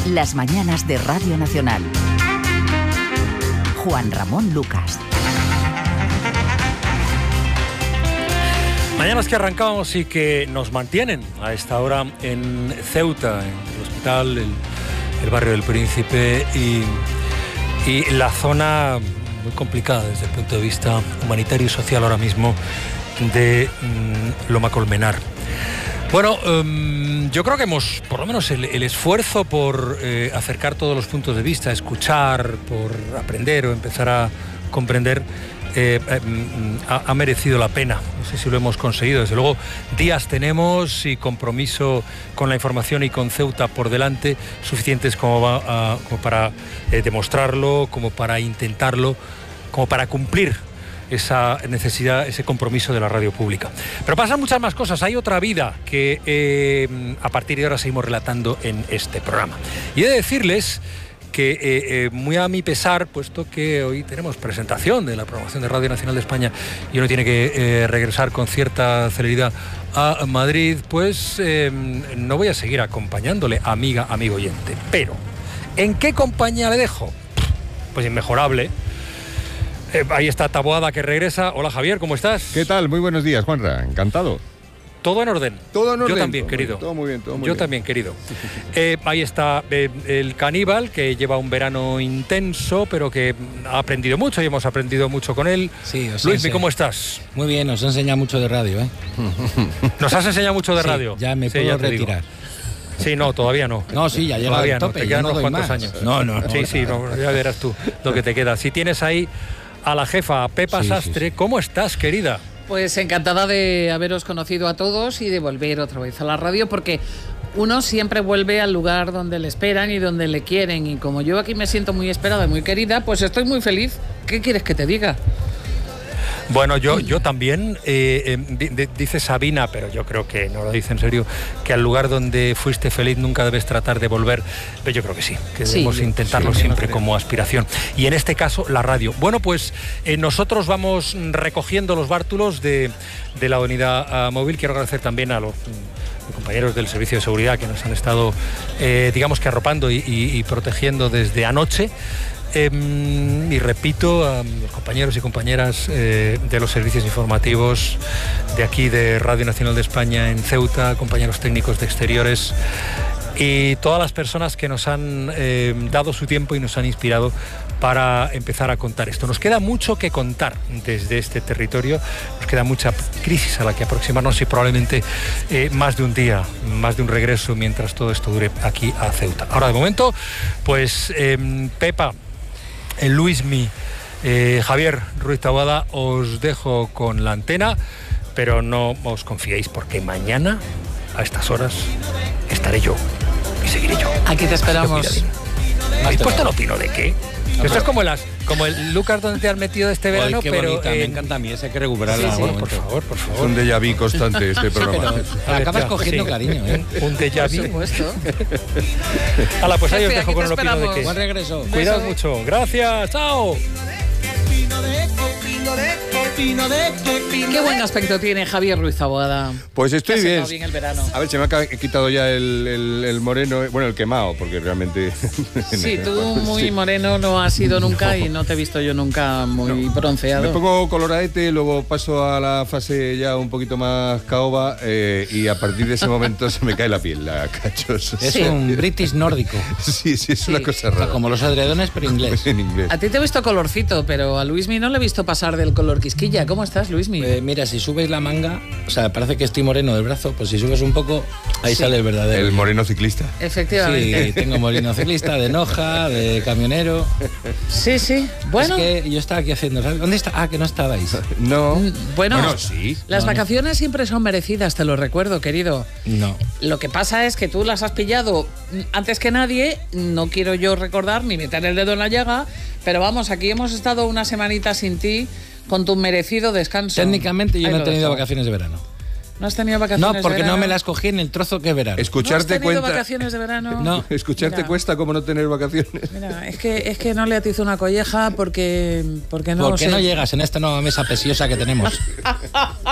Las mañanas de Radio Nacional. Juan Ramón Lucas. Mañanas que arrancábamos y que nos mantienen a esta hora en Ceuta, en el hospital, el barrio del Príncipe y la zona muy complicada desde el punto de vista humanitario y social ahora mismo de Loma Colmenar. Bueno, yo creo que hemos, por lo menos el esfuerzo por acercar todos los puntos de vista, escuchar, por aprender o empezar a comprender, ha merecido la pena. No sé si lo hemos conseguido. Desde luego, días tenemos y compromiso con la información y con Ceuta por delante suficientes como para demostrarlo, como para intentarlo, como para cumplir esa necesidad, ese compromiso de la radio pública. Pero pasan muchas más cosas. Hay otra vida que a partir de ahora seguimos relatando en este programa. Y he de decirles que muy a mi pesar, puesto que hoy tenemos presentación de la programación de Radio Nacional de España y uno tiene que regresar con cierta celeridad a Madrid, pues no voy a seguir acompañándole, amigo oyente. Pero, ¿en qué compañía le dejo? Pues inmejorable. Ahí está Taboada, que regresa. Hola, Javier, ¿cómo estás? ¿Qué tal? Muy buenos días, Juanra. Encantado. ¿Todo en orden? Todo en orden. Yo también, querido. Todo muy bien, todo muy bien. Yo también, querido. Ahí está el Caníbal, que lleva un verano intenso, pero que ha aprendido mucho y hemos aprendido mucho con él. Sí, Luismi, ¿cómo estás? Muy bien, nos enseña mucho de radio, ¿eh? ¿Nos has enseñado mucho de radio? Ya me puedo retirar. Sí, no, todavía no. No, sí, ya llega al tope. Te quedan unos cuantos años. No. Sí, no, ya verás tú lo que te queda. Si tienes ahí a la jefa, a Pepa Sastre, sí. ¿Cómo estás, querida? Pues encantada de haberos conocido a todos y de volver otra vez a la radio, porque uno siempre vuelve al lugar donde le esperan y donde le quieren, y como yo aquí me siento muy esperada y muy querida, pues estoy muy feliz. ¿Qué quieres que te diga? Bueno, yo también, dice Sabina, pero yo creo que no lo dice en serio, que al lugar donde fuiste feliz nunca debes tratar de volver. Pero yo creo que sí, que debemos intentarlo siempre como aspiración. Y en este caso, la radio. Bueno, pues nosotros vamos recogiendo los bártulos de la unidad móvil. Quiero agradecer también a los compañeros del Servicio de Seguridad que nos han estado, digamos que arropando y protegiendo desde anoche. Y repito, a los compañeros y compañeras de los servicios informativos de aquí de Radio Nacional de España en Ceuta, compañeros técnicos de exteriores y todas las personas que nos han dado su tiempo y nos han inspirado para empezar a contar esto. Nos queda mucho que contar desde este territorio, nos queda mucha crisis a la que aproximarnos y probablemente más de un día, más de un regreso mientras todo esto dure aquí a Ceuta. Ahora, de momento, pues Pepa, Luismi, Javier Ruiz Taboada, os dejo con la antena, pero no os confiéis porque mañana a estas horas estaré yo y seguiré yo. Aquí te esperamos. ¿Habéis puesto el opino de qué? Esto es como el Lucas donde te has metido este verano, qué pero bonita, me encanta a mí, ese hay que recuperarla. Sí, por favor. Es un déjà vu constante este programa. Pero acabas cogiendo cariño, ¿eh? Un déjà vu. Por supuesto. Hala, pues ahí os Jefe, dejo con el opino de qué. Buen regreso. Cuidado mucho. Gracias. Chao. Qué buen aspecto tiene Javier Ruiz Taboada. Pues estoy bien. El verano. A ver, se me ha quitado ya el moreno, bueno, el quemado, porque realmente... Sí, tú muy moreno no has sido nunca y no te he visto yo nunca muy bronceado. Me pongo coloradete, luego paso a la fase ya un poquito más caoba y a partir de ese momento se me cae la piel, la cachos. Es un British nórdico. Sí, es una cosa rara. Como los edredones, pero inglés. En inglés. A ti te he visto colorcito, pero a Luismi no le he visto pasar del color quisquilla. ¿Cómo estás, Luismi? Mira, si subes la manga, o sea, parece que estoy moreno del brazo, pues si subes un poco, ahí sale el verdadero. El moreno ciclista. Efectivamente. Sí, tengo moreno ciclista, de Noja, de camionero. Sí. Bueno. Es que yo estaba aquí haciendo, ¿sabes? ¿Dónde está? Ah, que no estabais. No. Bueno, sí. Las vacaciones siempre son merecidas, te lo recuerdo, querido. No. Lo que pasa es que tú las has pillado antes que nadie, no quiero yo recordar ni meter el dedo en la llaga, pero vamos, aquí hemos estado una semanita sin ti con tu merecido descanso. Técnicamente yo no he tenido vacaciones de verano. ¿No has tenido vacaciones de verano? No, porque no me las cogí en el trozo que es verano. Escucharte ¿No has tenido vacaciones de verano? No. Escucharte cuesta como no tener vacaciones. Mira, es que no le atizo una colleja porque no ¿Por qué no llegas en esta nueva mesa preciosa que tenemos?